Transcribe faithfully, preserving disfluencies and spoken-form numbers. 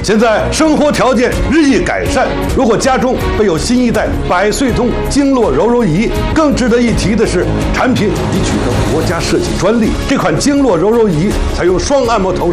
现在生活条件日益改善，如果家中备有新一代百岁通经络柔柔仪，更值得一提的是，产品已取得国家设计专利。这款经络柔柔仪采用双按摩头